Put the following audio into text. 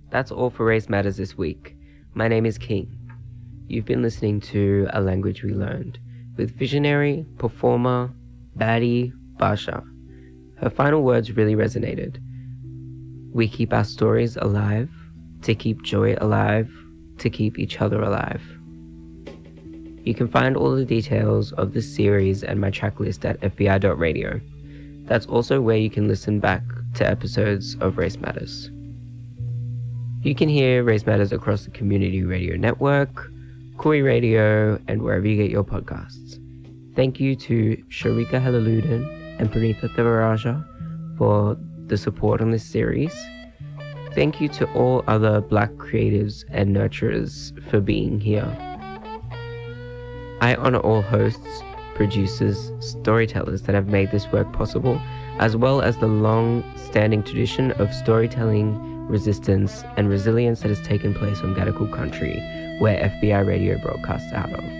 That's all for Race Matters this week. My name is King. You've been listening to A Language We Learned with visionary, performer, baddie, Basha. Her final words really resonated. We keep our stories alive, to keep joy alive, to keep each other alive. You can find all the details of this series and my track list at fbi.radio. That's also where you can listen back to episodes of Race Matters. You can hear Race Matters across the Community Radio Network, Koi Radio, and wherever you get your podcasts. Thank you to Sharika Helaluddin and Pranitha Devaraja for the support on this series. Thank you to all other Black creatives and nurturers for being here. I honor all hosts, producers, storytellers that have made this work possible, as well as the long-standing tradition of storytelling, resistance, and resilience that has taken place on Gadigal country, where FBI Radio broadcasts out of.